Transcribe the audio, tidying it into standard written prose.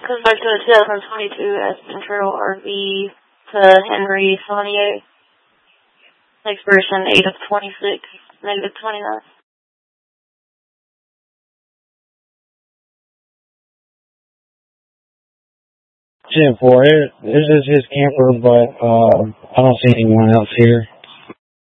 Comes back to a 2022 Aspen Trail RV to Henry Saunier. Expiration 8 of 26, negative 29. 10-4. This is his camper, but I don't see anyone else here.